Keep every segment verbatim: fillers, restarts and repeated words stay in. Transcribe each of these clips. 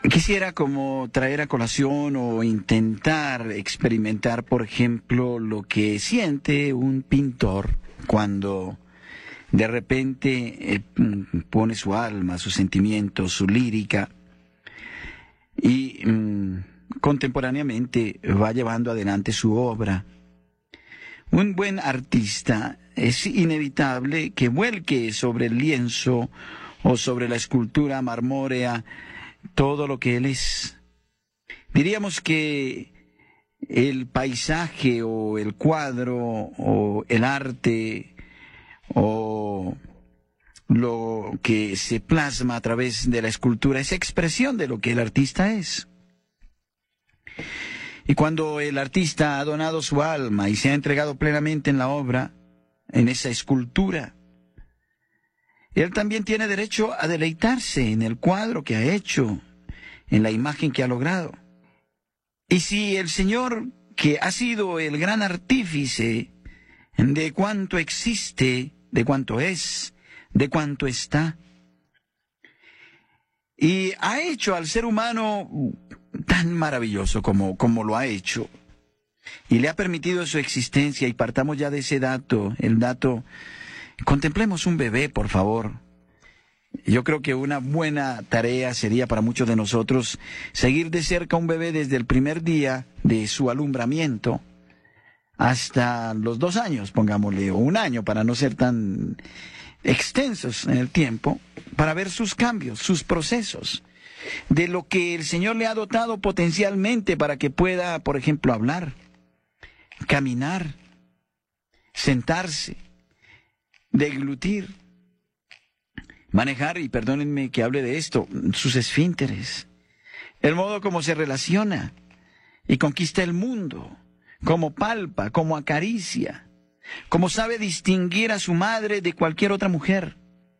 Quisiera como traer a colación o intentar experimentar, por ejemplo, lo que siente un pintor cuando de repente eh, pone su alma, sus sentimientos, su lírica y mm, contemporáneamente va llevando adelante su obra. Un buen artista es inevitable que vuelque sobre el lienzo o sobre la escultura marmórea todo lo que él es. Diríamos que el paisaje o el cuadro o el arte o lo que se plasma a través de la escultura es expresión de lo que el artista es. Y cuando el artista ha donado su alma y se ha entregado plenamente en la obra, en esa escultura, él también tiene derecho a deleitarse en el cuadro que ha hecho, en la imagen que ha logrado. Y si el Señor, que ha sido el gran artífice de cuánto existe, de cuánto es, de cuánto está, y ha hecho al ser humano tan maravilloso como, como lo ha hecho, y le ha permitido su existencia, y partamos ya de ese dato, el dato. Contemplemos un bebé, por favor. Yo creo que una buena tarea sería para muchos de nosotros seguir de cerca a un bebé desde el primer día de su alumbramiento hasta los dos años, pongámosle, o un año para no ser tan extensos en el tiempo, para ver sus cambios, sus procesos, de lo que el Señor le ha dotado potencialmente para que pueda, por ejemplo, hablar, caminar, sentarse, deglutir, manejar, y perdónenme que hable de esto, sus esfínteres, el modo como se relaciona y conquista el mundo, como palpa, como acaricia, como sabe distinguir a su madre de cualquier otra mujer,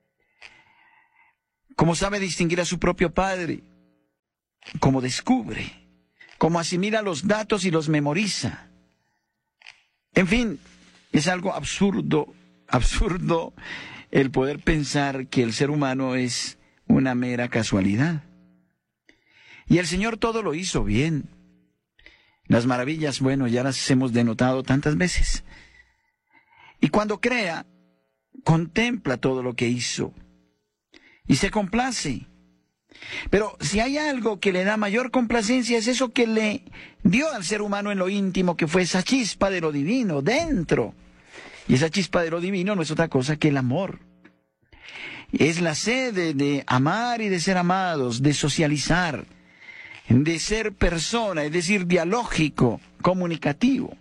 como sabe distinguir a su propio padre, como descubre, como asimila los datos y los memoriza. En fin, es algo absurdo, absurdo el poder pensar que el ser humano es una mera casualidad. Y el Señor todo lo hizo bien. Las maravillas, bueno, ya las hemos denotado tantas veces. Y cuando crea, contempla todo lo que hizo y se complace. Pero si hay algo que le da mayor complacencia, es eso que le dio al ser humano en lo íntimo, que fue esa chispa de lo divino dentro. Y esa chispa de lo divino no es otra cosa que el amor. Es la sed de, de amar y de ser amados, de socializar, de ser persona, es decir, dialógico, comunicativo.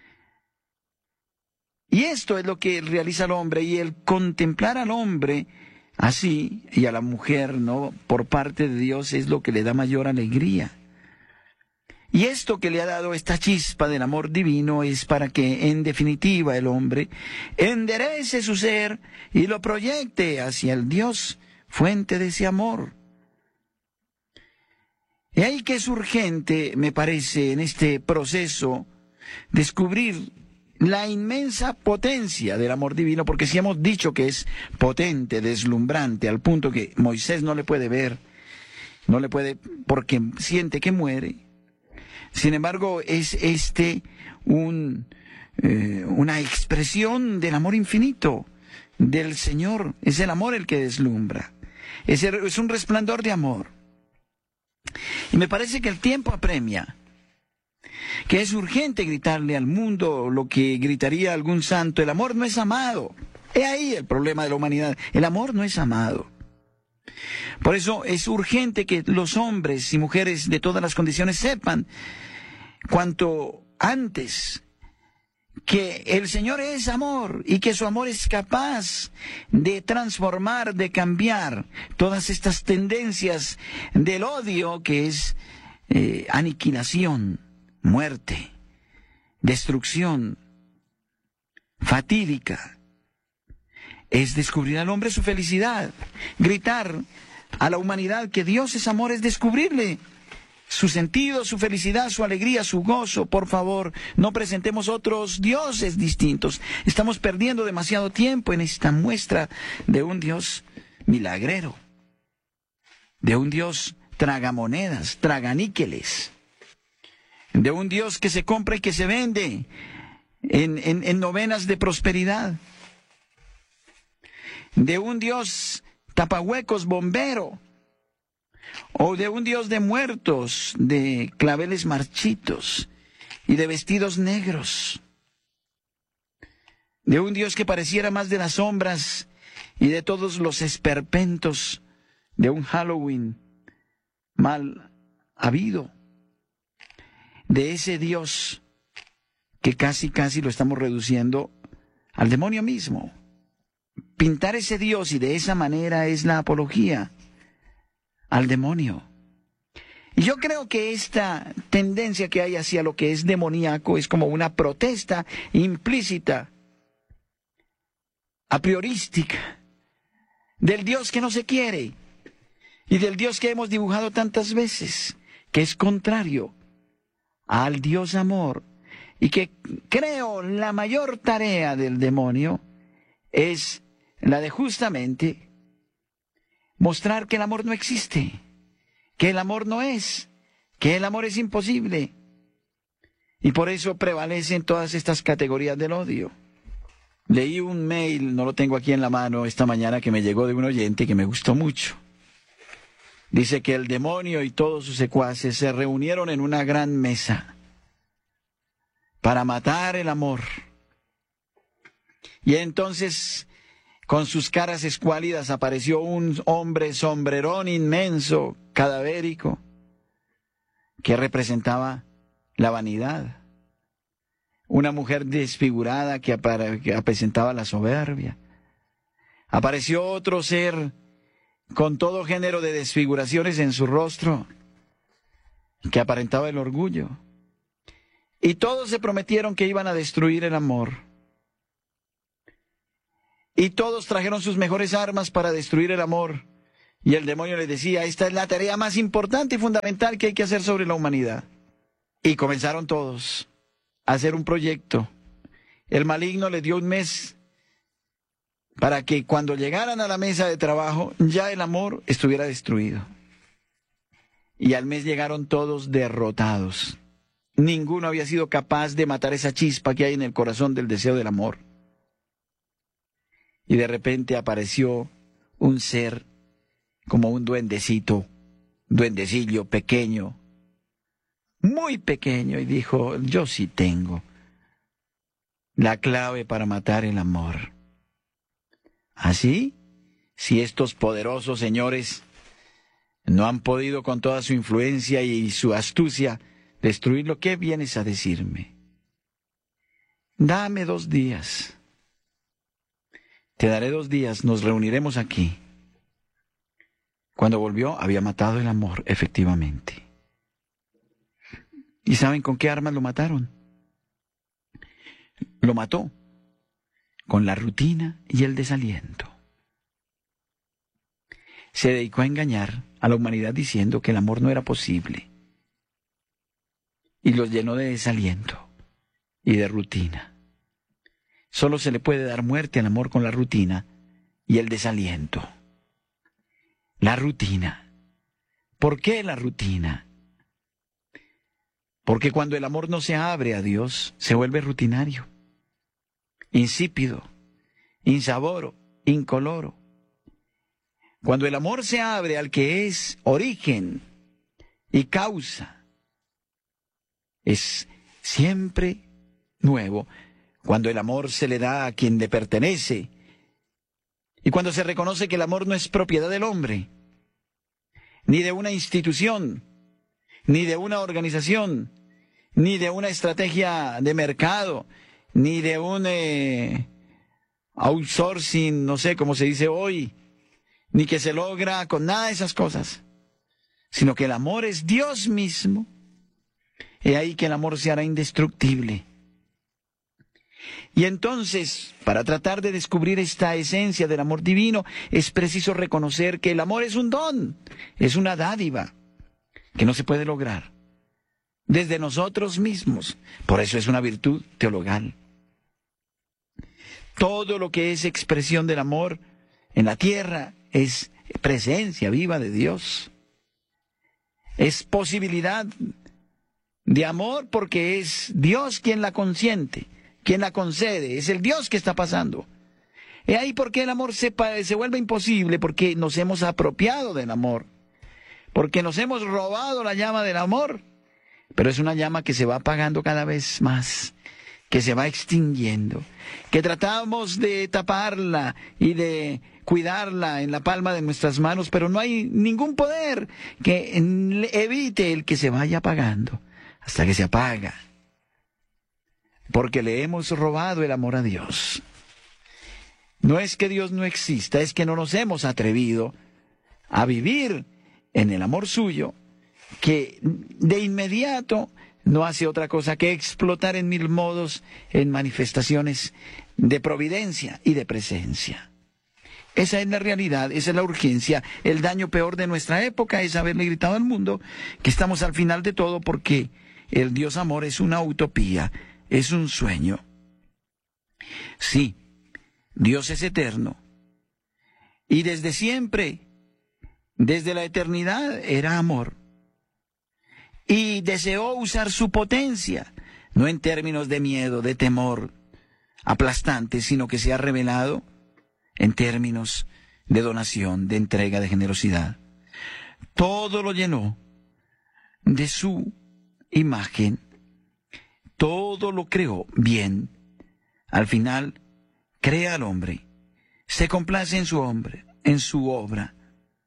Y esto es lo que realiza el hombre, y el contemplar al hombre así, y a la mujer, ¿no?, por parte de Dios, es lo que le da mayor alegría. Y esto que le ha dado esta chispa del amor divino es para que, en definitiva, el hombre enderece su ser y lo proyecte hacia el Dios, fuente de ese amor. Y ahí que es urgente, me parece, en este proceso, descubrir la inmensa potencia del amor divino, porque si hemos dicho que es potente, deslumbrante, al punto que Moisés no le puede ver, no le puede, porque siente que muere. Sin embargo, es este un, eh, una expresión del amor infinito del Señor. Es el amor el que deslumbra. Es, el, es un resplandor de amor. Y me parece que el tiempo apremia, que es urgente gritarle al mundo lo que gritaría algún santo: el amor no es amado. He ahí el problema de la humanidad. El amor no es amado. Por eso es urgente que los hombres y mujeres de todas las condiciones sepan cuanto antes que el Señor es amor y que su amor es capaz de transformar, de cambiar todas estas tendencias del odio, que es eh, aniquilación, muerte, destrucción, fatídica. Es descubrir al hombre su felicidad. Gritar a la humanidad que Dios es amor es descubrirle su sentido, su felicidad, su alegría, su gozo. Por favor, no presentemos otros dioses distintos. Estamos perdiendo demasiado tiempo en esta muestra de un Dios milagrero, de un Dios tragamonedas, traganíqueles, de un Dios que se compra y que se vende en, en, en novenas de prosperidad, de un Dios tapahuecos, bombero, o de un Dios de muertos, de claveles marchitos y de vestidos negros, de un Dios que pareciera más de las sombras y de todos los esperpentos de un Halloween mal habido, de ese Dios que casi casi lo estamos reduciendo al demonio mismo. Pintar ese Dios y de esa manera es la apología al demonio. Y yo creo que esta tendencia que hay hacia lo que es demoníaco es como una protesta implícita, a priorística, del Dios que no se quiere y del Dios que hemos dibujado tantas veces, que es contrario al Dios amor, y que creo la mayor tarea del demonio es la de justamente mostrar que el amor no existe, que el amor no es, que el amor es imposible. Y por eso prevalecen todas estas categorías del odio. Leí un mail, no lo tengo aquí en la mano, esta mañana, que me llegó de un oyente que me gustó mucho. Dice que el demonio y todos sus secuaces se reunieron en una gran mesa para matar el amor. Y entonces, con sus caras escuálidas, apareció un hombre sombrerón inmenso, cadavérico, que representaba la vanidad. Una mujer desfigurada que, que presentaba la soberbia. Apareció otro ser con todo género de desfiguraciones en su rostro, que aparentaba el orgullo. Y todos se prometieron que iban a destruir el amor. Y todos trajeron sus mejores armas para destruir el amor. Y el demonio les decía, esta es la tarea más importante y fundamental que hay que hacer sobre la humanidad. Y comenzaron todos a hacer un proyecto. El maligno les dio un mes para que cuando llegaran a la mesa de trabajo ya el amor estuviera destruido. Y al mes llegaron todos derrotados. Ninguno había sido capaz de matar esa chispa que hay en el corazón del deseo del amor. Y de repente apareció un ser como un duendecito, duendecillo pequeño, muy pequeño, y dijo, yo sí tengo la clave para matar el amor. ¿Así? Si estos poderosos señores no han podido con toda su influencia y su astucia destruirlo, ¿qué vienes a decirme? Dame dos días. Te daré dos días, nos reuniremos aquí. Cuando volvió, había matado el amor, efectivamente. ¿Y saben con qué armas lo mataron? Lo mató con la rutina y el desaliento. Se dedicó a engañar a la humanidad diciendo que el amor no era posible. Y los llenó de desaliento y de rutina. Solo se le puede dar muerte al amor con la rutina y el desaliento. La rutina. ¿Por qué la rutina? Porque cuando el amor no se abre a Dios, se vuelve rutinario, insípido, insaboro, incoloro. Cuando el amor se abre al que es origen y causa, es siempre nuevo. Cuando el amor se le da a quien le pertenece, y cuando se reconoce que el amor no es propiedad del hombre, ni de una institución, ni de una organización, ni de una estrategia de mercado, ni de un eh, outsourcing, no sé cómo se dice hoy, ni que se logra con nada de esas cosas, sino que el amor es Dios mismo. He ahí que el amor se hará indestructible. Y entonces, para tratar de descubrir esta esencia del amor divino, es preciso reconocer que el amor es un don, es una dádiva, que no se puede lograr desde nosotros mismos. Por eso es una virtud teologal. Todo lo que es expresión del amor en la tierra es presencia viva de Dios. Es posibilidad de amor porque es Dios quien la consiente, quien la concede, es el Dios que está pasando. Es ahí porque el amor se, se vuelve imposible, porque nos hemos apropiado del amor, porque nos hemos robado la llama del amor, pero es una llama que se va apagando cada vez más, que se va extinguiendo, que tratamos de taparla y de cuidarla en la palma de nuestras manos, pero no hay ningún poder que evite el que se vaya apagando, hasta que se apaga, porque le hemos robado el amor a Dios. No es que Dios no exista, es que no nos hemos atrevido a vivir en el amor suyo, que de inmediato no hace otra cosa que explotar en mil modos, en manifestaciones de providencia y de presencia. Esa es la realidad, esa es la urgencia. El daño peor de nuestra época es haberle gritado al mundo que estamos al final de todo, porque el Dios amor es una utopía, es un sueño. Sí, Dios es eterno, y desde siempre, desde la eternidad, era amor. Y deseó usar su potencia, no en términos de miedo, de temor aplastante, sino que se ha revelado en términos de donación, de entrega, de generosidad. Todo lo llenó de su imagen, todo lo creó bien. Al final, crea al hombre, se complace en su hombre, en su obra,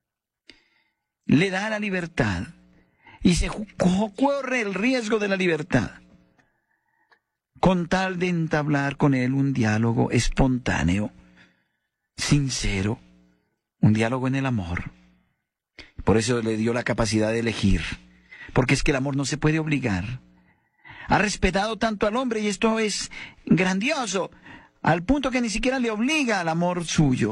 le da la libertad y se corre el riesgo de la libertad con tal de entablar con él un diálogo espontáneo, sincero, un diálogo en el amor. Por eso le dio la capacidad de elegir, porque es que el amor no se puede obligar. Ha respetado tanto al hombre, y esto es grandioso, al punto que ni siquiera le obliga al amor suyo.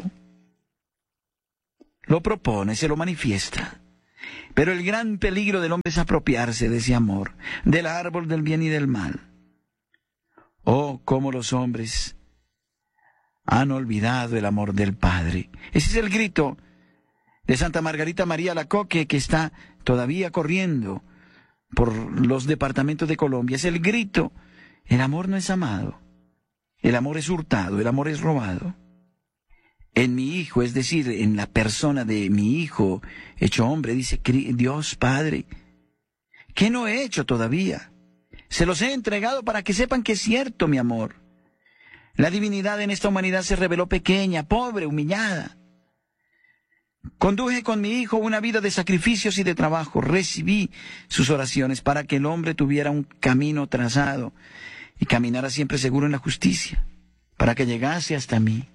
Lo propone, se lo manifiesta. Pero el gran peligro del hombre es apropiarse de ese amor, del árbol del bien y del mal. Oh, cómo los hombres han olvidado el amor del Padre. Ese es el grito de Santa Margarita María Alacoque, que está todavía corriendo por los departamentos de Colombia. Es el grito. El amor no es amado. El amor es hurtado, el amor es robado. En mi Hijo, es decir, en la persona de mi Hijo hecho hombre, dice Dios Padre, ¿qué no he hecho todavía? Se los he entregado para que sepan que es cierto mi amor. La divinidad en esta humanidad se reveló pequeña, pobre, humillada. Conduje con mi Hijo una vida de sacrificios y de trabajo. Recibí sus oraciones para que el hombre tuviera un camino trazado y caminara siempre seguro en la justicia, para que llegase hasta mí.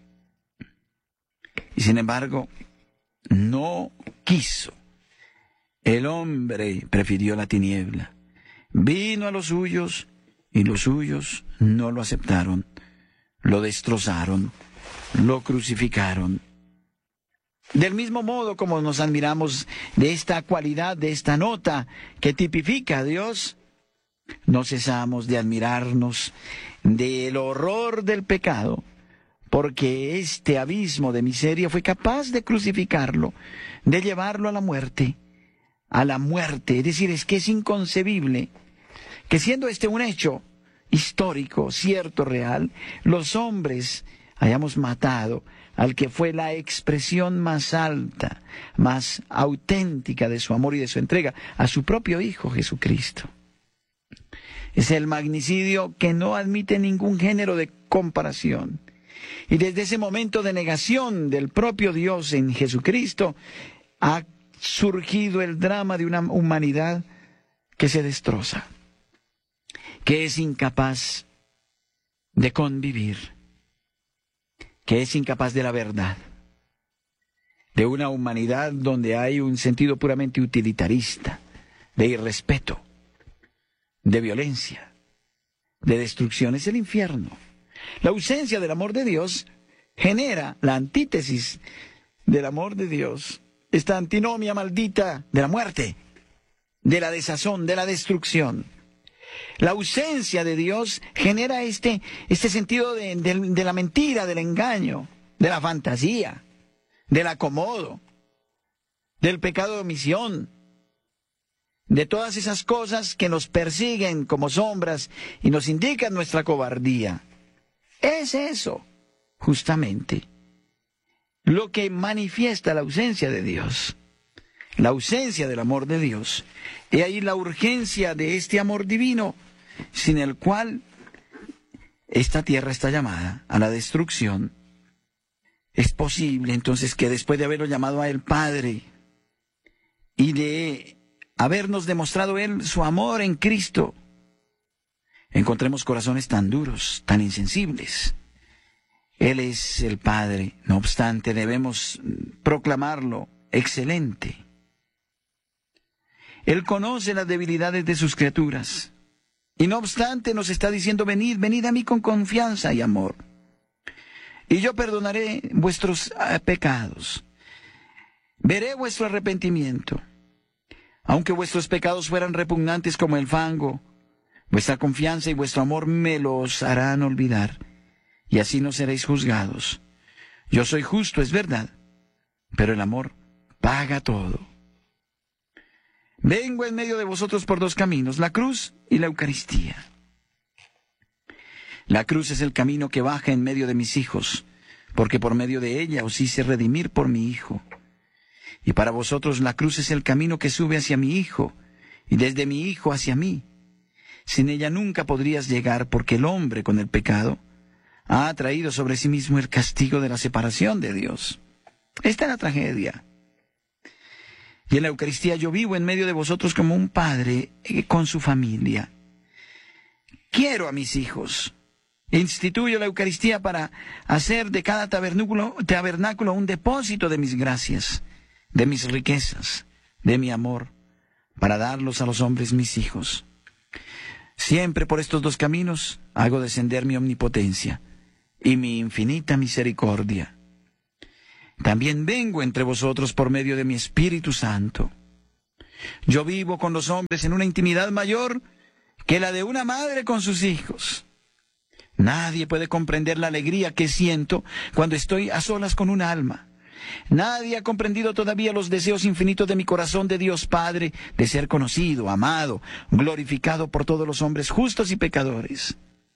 Y sin embargo, no quiso. El hombre prefirió la tiniebla. Vino a los suyos y los suyos no lo aceptaron. Lo destrozaron, lo crucificaron. Del mismo modo como nos admiramos de esta cualidad, de esta nota que tipifica a Dios, no cesamos de admirarnos del horror del pecado, porque este abismo de miseria fue capaz de crucificarlo, de llevarlo a la muerte, a la muerte. Es decir, es que es inconcebible que, siendo este un hecho histórico, cierto, real, los hombres hayamos matado al que fue la expresión más alta, más auténtica de su amor y de su entrega, a su propio Hijo Jesucristo. Es el magnicidio que no admite ningún género de comparación. Y desde ese momento de negación del propio Dios en Jesucristo, ha surgido el drama de una humanidad que se destroza, que es incapaz de convivir, que es incapaz de la verdad, de una humanidad donde hay un sentido puramente utilitarista, de irrespeto, de violencia, de destrucción. Es el infierno. La ausencia del amor de Dios genera la antítesis del amor de Dios, esta antinomia maldita de la muerte, de la desazón, de la destrucción. La ausencia de Dios genera este, este sentido de, de, de la mentira, del engaño, de la fantasía, del acomodo, del pecado de omisión, de todas esas cosas que nos persiguen como sombras y nos indican nuestra cobardía. Es eso, justamente, lo que manifiesta la ausencia de Dios, la ausencia del amor de Dios. Y ahí la urgencia de este amor divino, sin el cual esta tierra está llamada a la destrucción. Es posible entonces que después de haberlo llamado a Él Padre y de habernos demostrado Él su amor en Cristo, encontremos corazones tan duros, tan insensibles. Él es el Padre, no obstante debemos proclamarlo excelente. Él conoce las debilidades de sus criaturas y no obstante nos está diciendo: venid, venid a mí con confianza y amor, y yo perdonaré vuestros pecados, veré vuestro arrepentimiento. Aunque vuestros pecados fueran repugnantes como el fango, vuestra confianza y vuestro amor me los harán olvidar, y así no seréis juzgados. Yo soy justo, es verdad, pero el amor paga todo. Vengo en medio de vosotros por dos caminos, la cruz y la Eucaristía. La cruz es el camino que baja en medio de mis hijos, porque por medio de ella os hice redimir por mi Hijo. Y para vosotros la cruz es el camino que sube hacia mi Hijo, y desde mi Hijo hacia mí. Sin ella nunca podrías llegar, porque el hombre con el pecado ha traído sobre sí mismo el castigo de la separación de Dios. Esta es la tragedia. Y en la Eucaristía yo vivo en medio de vosotros como un padre con su familia. Quiero a mis hijos. Instituyo la Eucaristía para hacer de cada tabernáculo, tabernáculo un depósito de mis gracias, de mis riquezas, de mi amor, para darlos a los hombres mis hijos. Siempre por estos dos caminos hago descender mi omnipotencia y mi infinita misericordia. También vengo entre vosotros por medio de mi Espíritu Santo. Yo vivo con los hombres en una intimidad mayor que la de una madre con sus hijos. Nadie puede comprender la alegría que siento cuando estoy a solas con un alma. Nadie ha comprendido todavía los deseos infinitos de mi corazón de Dios Padre, de ser conocido, amado, glorificado por todos los hombres justos y pecadores.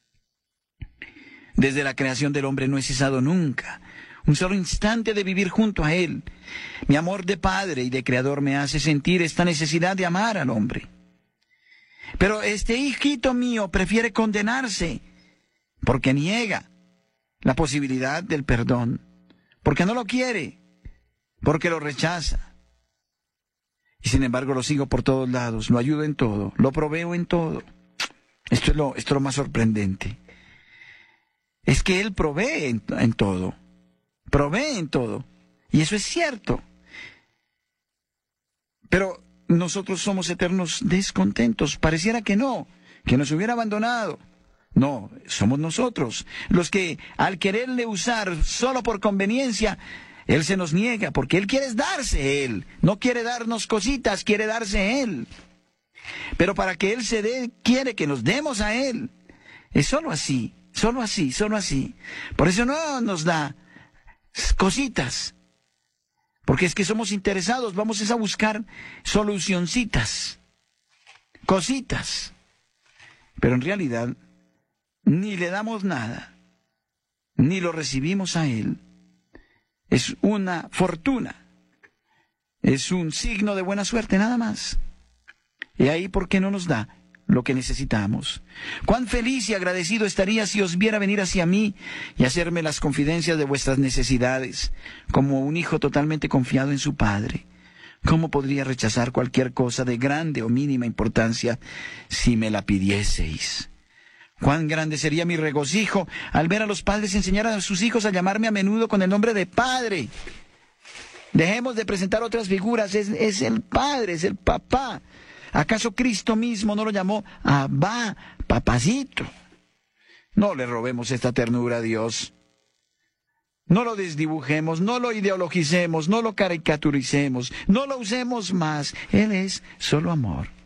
Desde la creación del hombre no he cesado nunca un solo instante de vivir junto a Él. Mi amor de Padre y de Creador me hace sentir esta necesidad de amar al hombre. Pero este hijito mío prefiere condenarse, porque niega la posibilidad del perdón, porque no lo quiere, porque lo rechaza. Y sin embargo lo sigo por todos lados, lo ayudo en todo, lo proveo en todo. Esto es lo, esto es lo más sorprendente. Es que Él provee en, en todo. Provee en todo. Y eso es cierto. Pero nosotros somos eternos descontentos. Pareciera que no, que nos hubiera abandonado. No, somos nosotros los que al quererle usar solo por conveniencia, Él se nos niega, porque Él quiere darse Él. No quiere darnos cositas, quiere darse Él. Pero para que Él se dé, quiere que nos demos a Él. Es solo así, solo así, solo así. Por eso no nos da cositas, porque es que somos interesados, vamos a buscar solucioncitas, cositas, pero en realidad ni le damos nada, ni lo recibimos a Él. Es una fortuna, es un signo de buena suerte nada más. Y ahí, ¿por qué no nos da lo que necesitamos? Cuán feliz y agradecido estaría si os viera venir hacia mí y hacerme las confidencias de vuestras necesidades, como un hijo totalmente confiado en su padre. ¿Cómo podría rechazar cualquier cosa de grande o mínima importancia si me la pidieseis? Cuán grande sería mi regocijo al ver a los padres enseñar a sus hijos a llamarme a menudo con el nombre de Padre. Dejemos de presentar otras figuras, es, es el Padre, es el Papá. ¿Acaso Cristo mismo no lo llamó Abba, papacito? No le robemos esta ternura a Dios. No lo desdibujemos, no lo ideologicemos, no lo caricaturicemos, no lo usemos más. Él es solo amor.